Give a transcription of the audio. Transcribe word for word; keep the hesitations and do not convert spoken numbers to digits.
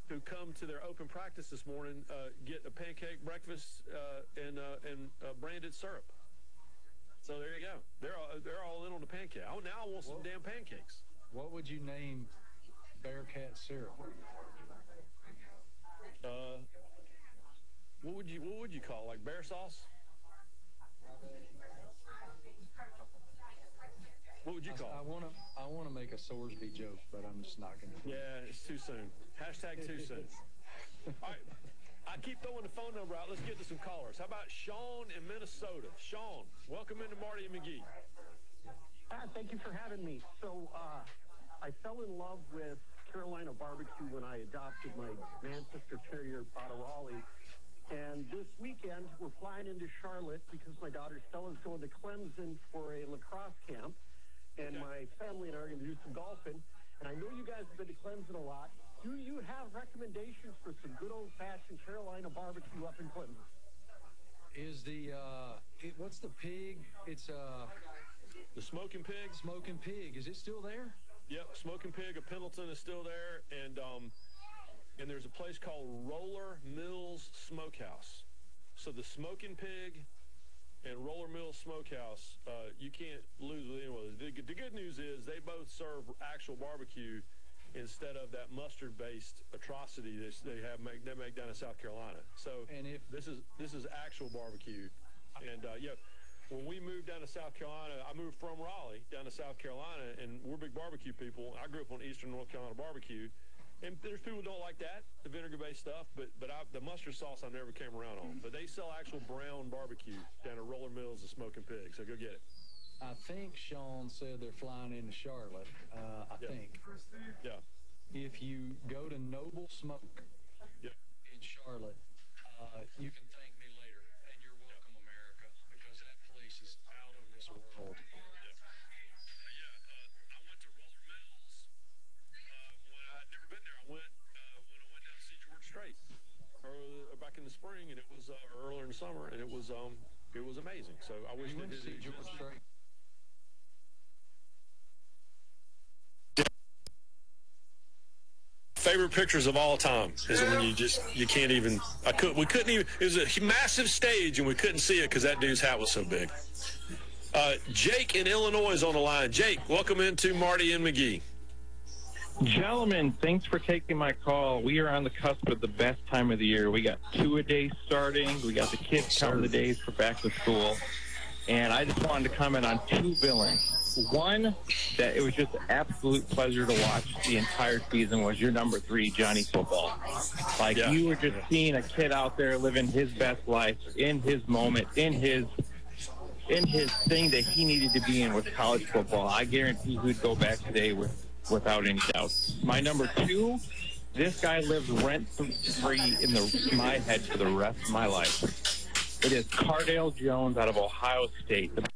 who come to their open practice this morning uh, get a pancake breakfast uh, and uh, and uh, branded syrup. So there you go. They're all, they're all in on the pancake. Oh, now I want some what, damn pancakes. What would you name Bearcat syrup? Uh, what would you what would you call it? Like bear sauce? What would you call I, it? I want to I want to make a Sorsby joke, but I'm just not going to. Yeah, it's too soon. Hashtag too soon. All right. I keep throwing the phone number out. Let's get to some callers. How about Sean in Minnesota? Sean, welcome into Marty and McGee. Ah, thank you for having me. So uh, I fell in love with Carolina barbecue when I adopted my Manchester Terrier out of Raleigh. And this weekend, we're flying into Charlotte because my daughter Stella's going to Clemson for a lacrosse camp. And okay. my family and I are going to do some golfing. And I know you guys have been to Clemson a lot. Do you have recommendations for some good old-fashioned Carolina barbecue up in Clemson? Is the, uh, it, what's the pig? It's, uh... The Smoking Pig? Smoking Pig. Is it still there? Yep, Smoking Pig of Pendleton is still there. And, um, and there's a place called Roller Mills Smokehouse. So the Smoking Pig and Roller Mills Smokehouse, uh, you can't lose with anyone. The, the good news is they both serve actual barbecue instead of that mustard-based atrocity they, they have make, they make down in South Carolina. So and if this is this is actual barbecue. And uh, yeah, when we moved down to South Carolina, I moved from Raleigh down to South Carolina, and we're big barbecue people. I grew up on Eastern North Carolina barbecue, and there's people who don't like that, the vinegar-based stuff, but but I, the mustard sauce I never came around on. But they sell actual brown barbecue down at Roller Mills and Smoking Pig, so go get it. I think Sean said they're flying into Charlotte. Uh, I yeah. think. Yeah. If you go to Noble Smoke yeah. in Charlotte, uh, you can thank me later, and you're welcome, yeah. America, because that place is out of this world. Yeah. Uh, yeah. Uh, I went to Roller Mills uh, when I'd never been there. I went uh, when I went down to see George Strait early, back in the spring, and it was uh, earlier in the summer, and it was um it was amazing. So I wish you they went did to see it. George Strait. Favorite pictures of all time is when you just you can't even I could we couldn't even it was a massive stage and we couldn't see it because that dude's hat was so big. Uh, Jake in Illinois is on the line. Jake, welcome into Marty and McGee. Gentlemen, thanks for taking my call. We are on the cusp of the best time of the year. We got two-a-days starting. We got the kids counting the days for back to school. And I just wanted to comment on two villains. One, that it was just an absolute pleasure to watch the entire season was your number three, Johnny Football. Like, yeah. you were just seeing a kid out there living his best life in his moment, in his in his thing that he needed to be in with college football. I guarantee he'd go back today with without any doubt. My number two, this guy lives rent-free in the, my head for the rest of my life. It is Cardale Jones out of Ohio State. The